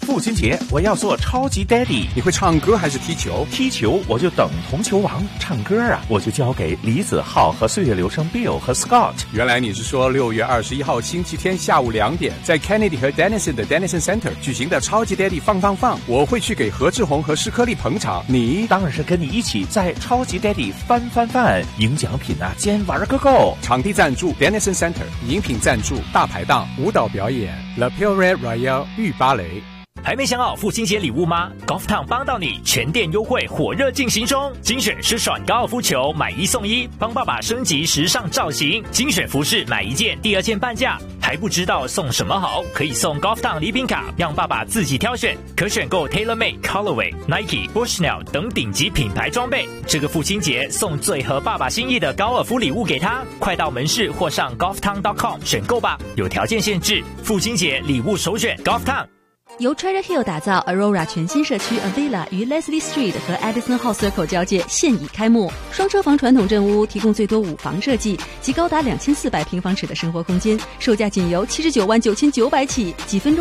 父亲节我要做超级 Daddy。 你会唱歌还是踢球？ 踢球我就等同球王，唱歌啊我就交给李子浩和岁月流声 Bill 和 Scott。 原来你是说6月21号星期天下午2点，在 Kennedy 和 Denison 的 Denison Center 举行的超级 Daddy 放，我会去给何志宏和施克利捧场。你当然是跟你一起在超级 Daddy 翻，赢奖品啊，兼玩个够。 场地赞助 Denison Center， 饮品赞助大排档，舞蹈表演 La Pure Royale 御芭蕾。 还没想好父亲节礼物吗？ Golf Town 帮到你，全店优惠火热进行中，精选湿爽高尔夫球买1送1，帮爸爸升级时尚造型，精选服饰买1件第2件半价。还不知道送什么好？可以送 Golf Town 礼品卡，让爸爸自己挑选，可选购 TaylorMade、Colorway、Nike、Bushnell 等顶级品牌装备。这个父亲节送最合爸爸心意的高尔夫礼物给他，快到门市或上 golftown.com 选购吧，有条件限制。父亲节礼物首选 Golf Town。 由 Treasure Hill 打造 Aurora 全新社区 Avila 于 Leslie Street 和 Edison Hall Circle 交界现已开幕，双车房传统镇屋提供最多5房设计及高达2400平方尺的生活空间，售价仅由79万9900起，几分钟